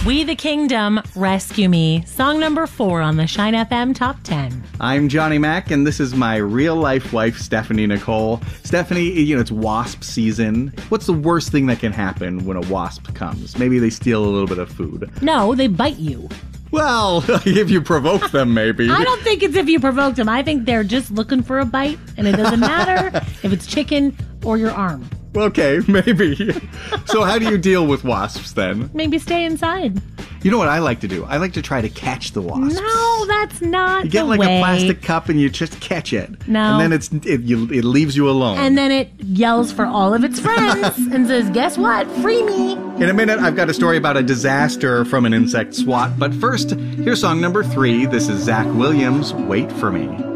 We the Kingdom, Rescue Me. Song number 4 on the Shine FM Top 10. I'm Johnny Mac, and this is my real-life wife, Stephanie Nicole. Stephanie, it's wasp season. What's the worst thing that can happen when a wasp comes? Maybe they steal a little bit of food. No, they bite you. Well, if you provoke them, maybe. I don't think it's if you provoked them. I think they're just looking for a bite, and it doesn't matter if it's chicken or your arm. Okay, maybe. So how do you deal with wasps then? Maybe stay inside. You know what I like to do? I like to try to catch the wasps. No, that's not You get the like way. a plastic cup and you just catch it. No. And then it leaves you alone. And then it yells for all of its friends and says, guess what? Free me. In a minute, I've got a story about a disaster from an insect swat. But first, here's song number 3. This is Zach Williams, Wait For Me.